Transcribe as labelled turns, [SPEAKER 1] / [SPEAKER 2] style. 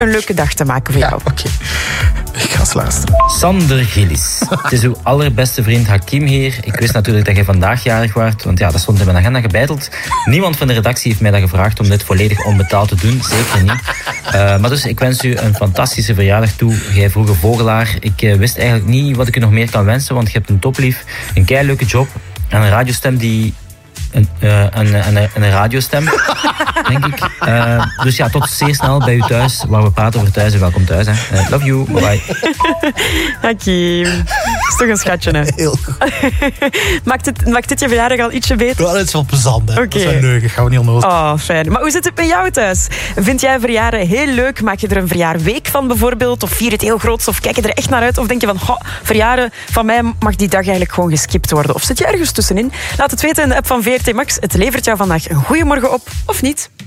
[SPEAKER 1] een leuke dag te maken voor jou.
[SPEAKER 2] Oké. Ik ga eens luisteren.
[SPEAKER 3] Sander Gillis. Het is uw allerbeste vriend Hakim hier. Ik wist natuurlijk dat jij vandaag jarig was, want ja, dat stond in mijn agenda gebeiteld. Niemand van de redactie heeft mij dat gevraagd om dit volledig onbetaald te doen. Zeker niet. Maar dus, ik wens u een fantastische verjaardag toe. Jij vroege vogelaar. Ik wist eigenlijk niet wat ik u nog meer kan wensen, want je hebt een toplief, een keileuke job en een radiostem die... Een radiostem, denk ik. Dus ja, tot zeer snel bij u thuis, waar we praten over thuis en welkom thuis. Hè. Love you, bye bye.
[SPEAKER 1] Hakim, is toch een schatje, hè?
[SPEAKER 2] Heel goed.
[SPEAKER 1] Maakt dit je verjaardag al ietsje beter?
[SPEAKER 2] Ja, dat is wel plezant, hè.
[SPEAKER 1] Oké.
[SPEAKER 2] Dat is wel leuk, dat gaan we niet onnozel.
[SPEAKER 1] Oh, fijn. Maar hoe zit het met jou thuis? Vind jij verjaren heel leuk? Maak je er een verjaarweek van bijvoorbeeld? Of vier het heel groot? Of kijk je er echt naar uit? Of denk je van, verjaren van mij mag die dag eigenlijk gewoon geskipt worden? Of zit je ergens tussenin? Laat het weten in de app van VRT Max. Het levert jou vandaag een goeiemorgen op, of niet?